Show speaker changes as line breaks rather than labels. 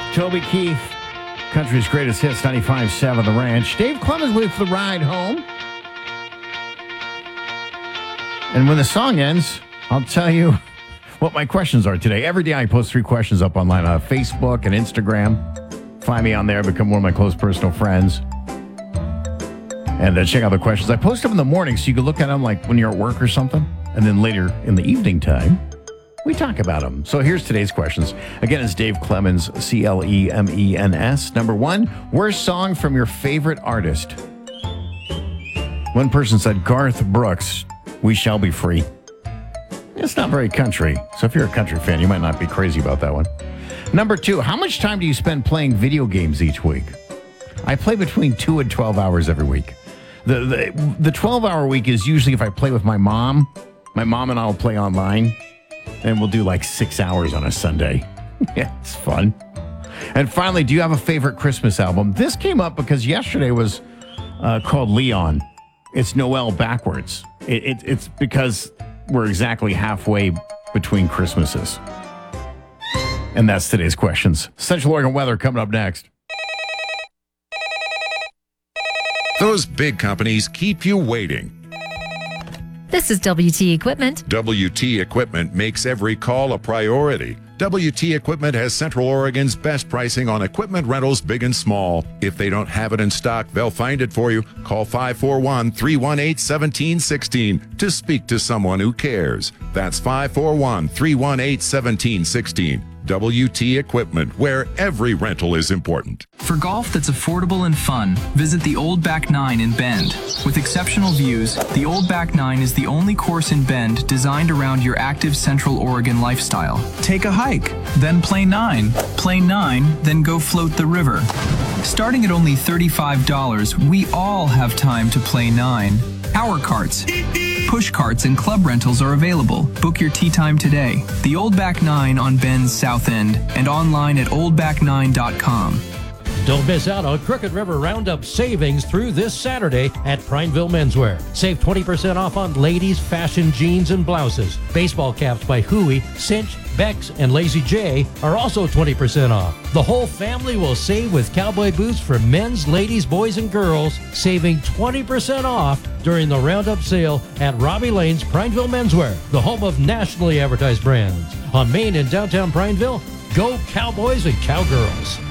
Toby Keith, country's greatest hits, 95.7 The Ranch. Dave Clemens with The Ride Home. And when the song ends, I'll tell you what my questions are today. Every day I post 3 questions up online on Facebook and Instagram. Find me on there, become one of my close personal friends. And check out the questions. I post them in the morning so you can look at them like when you're at work or something. And then later in the evening time, we talk about them. So here's today's questions. Again, it's Dave Clemens, Clemens. Number 1, worst song from your favorite artist. One person said Garth Brooks, We Shall Be Free. It's not very country. So if you're a country fan, you might not be crazy about that one. Number 2, how much time do you spend playing video games each week? I play between 2 and 12 hours every week. The 12-hour week is usually if I play with my mom. My mom and I will play online, and we'll do like 6 hours on a Sunday. Yeah, it's fun. And finally, do you have a favorite Christmas album? This came up because yesterday was called Leon. It's Noel backwards. It's because we're exactly halfway between Christmases. And that's today's questions. Central Oregon weather coming up next.
Those big companies keep you waiting.
This is WT Equipment.
WT Equipment makes every call a priority. WT Equipment has Central Oregon's best pricing on equipment rentals, big and small. If they don't have it in stock, they'll find it for you. Call 541-318-1716 to speak to someone who cares. That's 541-318-1716. WT Equipment, where every rental is important.
For golf that's affordable and fun, visit the Old Back 9 in Bend. With exceptional views, the Old Back 9 is the only course in Bend designed around your active Central Oregon lifestyle. Take a hike, then play 9. Play 9, then go float the river. Starting at only $35, we all have time to play 9. Power carts, push carts, and club rentals are available. Book your tee time today. The Old Back 9 on Bend's South End and online at oldback9.com.
Don't miss out on Crooked River Roundup savings through this Saturday at Prineville Menswear. Save 20% off on ladies' fashion jeans and blouses. Baseball caps by Huey, Cinch, Bex, and Lazy J are also 20% off. The whole family will save with cowboy boots for men's, ladies, boys, and girls, saving 20% off during the Roundup sale at Robbie Lane's Prineville Menswear, the home of nationally advertised brands. On Main in downtown Prineville, go Cowboys and Cowgirls.